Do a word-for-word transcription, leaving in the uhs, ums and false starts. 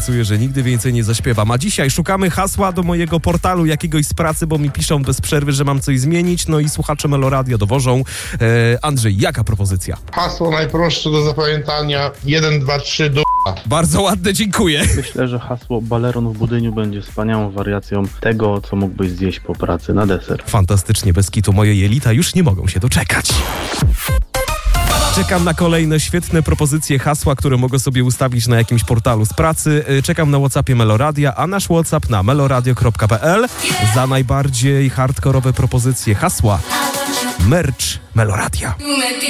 obiecuję, że nigdy więcej nie zaśpiewam. A dzisiaj szukamy hasła do mojego portalu jakiegoś z pracy, bo mi piszą bez przerwy, że mam coś zmienić, no i słuchacze Meloradia dowożą. E, Andrzej, jaka propozycja? Hasło najprostsze do zapamiętania: jeden, dwa, trzy, do... Bardzo ładne, dziękuję. Myślę, że hasło baleron w budyniu będzie wspaniałą wariacją tego, co mógłbyś zjeść po pracy na deser. Fantastycznie, bez kitu. Moje jelita już nie mogą się doczekać. Czekam na kolejne świetne propozycje hasła, które mogę sobie ustawić na jakimś portalu z pracy. Czekam na WhatsAppie Meloradia, a nasz WhatsApp na meloradio kropka p l. Za najbardziej hardkorowe propozycje hasła merch Meloradia.